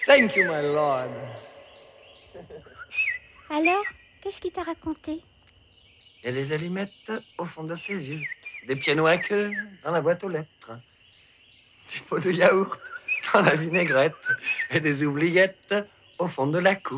Thank you, my lord. Alors, qu'est-ce qu'il t'a raconté? Il y a des allumettes au fond de ses yeux, des pianos à queue dans la boîte aux lettres, du pot de yaourt dans la vinaigrette et des oubliettes au fond de la coupe.